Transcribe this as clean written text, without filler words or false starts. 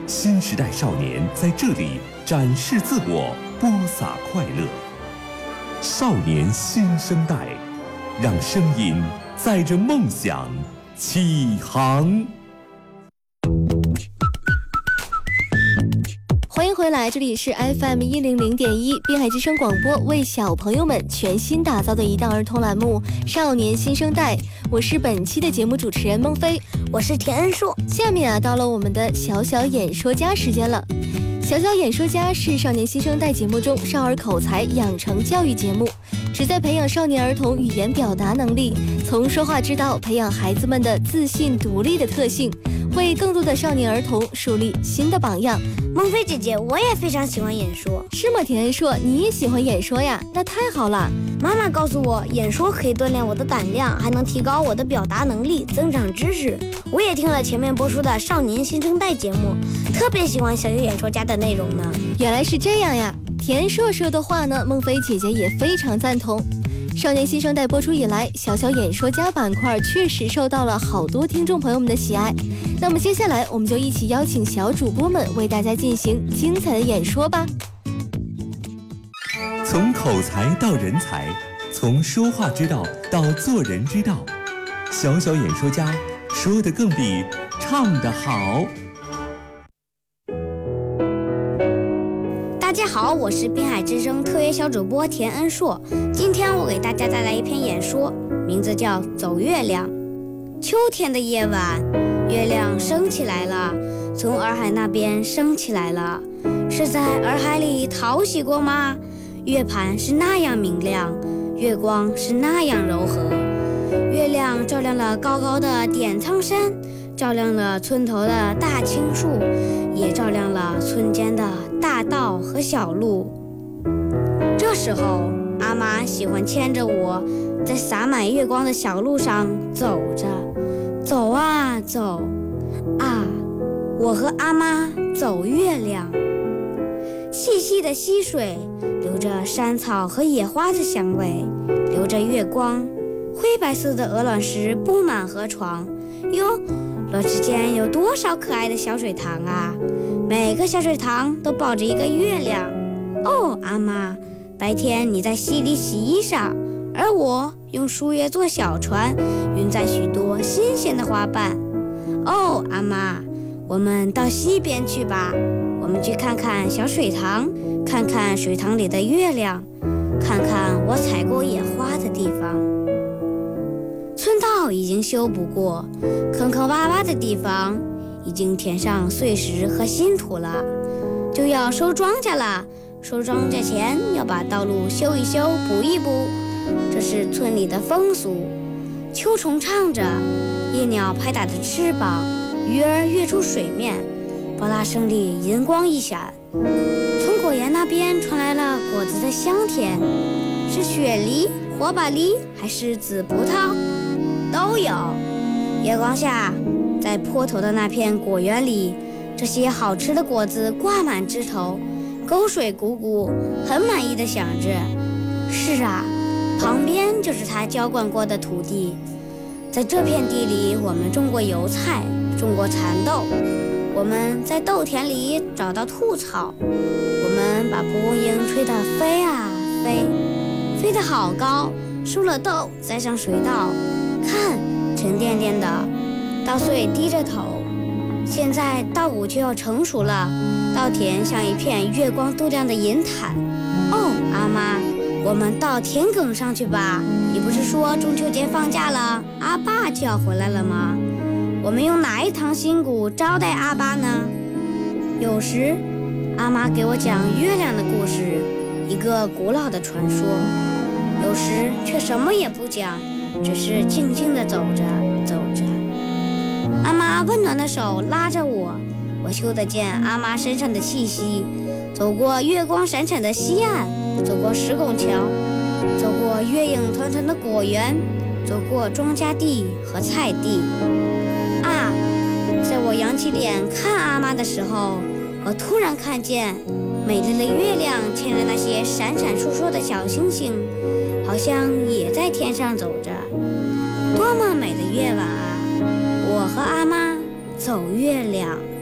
新时代少年在这里展示自我，播撒快乐。少年新生代，让声音载着梦想起航。 欢迎回来，这里是 FM 100.1滨海之声广播，为小朋友们全新打造的一档儿童栏目《少年新生代》，我是本期的节目主持人孟非， 我是田恩硕。 下面到了我们的小小演说家时间了。小小演说家是少年新生代节目中少儿口才养成教育节目，旨在培养少年儿童语言表达能力，从说话之道培养孩子们的自信独立的特性，为更多的少年儿童树立新的榜样。 孟非姐姐，我也非常喜欢演说。 是吗？田恩硕，你也喜欢演说呀？那太好了。 妈妈告诉我，演说可以锻炼我的胆量，还能提高我的表达能力，增长知识。我也听了前面播出的少年新生代节目，特别喜欢小小演说家的内容呢。 原来是这样呀。田恩硕说的话呢，孟非姐姐也非常赞同。少年新生代播出以来，小小演说家板块确实受到了好多听众朋友们的喜爱。那么接下来我们就一起邀请小主播们为大家进行精彩的演说吧。 从口才到人才，从说话之道到做人之道，小小演说家说得更比唱得好。 大家好，我是滨海之声特约小主播田恩硕。今天我给大家带来一篇演说，名字叫《走月亮》。秋天的夜晚，月亮升起来了，从洱海那边升起来了。是在洱海里淘洗过吗？月盘是那样明亮，月光是那样柔和。月亮照亮了高高的点苍山，照亮了村头的大青树，也照亮了村间的大道和小路。这时候，阿妈喜欢牵着我，在洒满月光的小路上走着，走啊走啊，我和阿妈走月亮。细细的溪水留着山草和野花的香味，留着月光。灰白色的鹅卵石布满河床，哟，河之间有多少可爱的小水塘啊！每个小水塘都抱着一个月亮。哦，阿妈，白天你在溪里洗衣裳，而我用树叶做小船，运载许多新鲜的花瓣。哦，阿妈，我们到溪边去吧，我们去看看小水塘，看看水塘里的月亮，看看我采过野花的地方。村道已经修补过，坑坑洼洼的地方已经填上碎石和新土了，就要收庄稼了。收庄稼前要把道路修一修，补一补，这是村里的风俗。秋虫唱着，夜鸟拍打着翅膀，鱼儿跃出水面，波拉声里银光一闪。从果园那边传来了果子的香甜，是雪梨、火把梨还是紫葡萄？都有。月光下，在坡头的那片果园里，这些好吃的果子挂满枝头，沟水汩汩，很满意地想着。是啊，旁边就是他浇灌过的土地。在这片地里，我们种过油菜，种过蚕豆，我们在豆田里找到兔草，我们把蒲公英吹得飞啊飞，飞得好高，收了豆，栽上水稻，看，沉甸甸的，稻穗低着头。现在稻谷就要成熟了，稻田像一片月光镀亮的银毯。哦，阿妈，我们到田埂上去吧。你不是说中秋节放假了，阿爸就要回来了吗？我们用哪一堂新鼓招待阿爸呢？有时，阿妈给我讲月亮的故事，一个古老的传说；有时却什么也不讲，只是静静地走着走着。阿妈温暖的手拉着我，我嗅得见阿妈身上的气息，走过月光闪闪的西岸，走过石拱桥，走过月影团团的果园，走过庄稼地和菜地。啊，在我扬起脸看阿妈的时候，我突然看见美丽的月亮牵着那些闪闪烁烁的小星星，好像也在天上走着。多么美的夜晚啊！我和阿妈走月亮。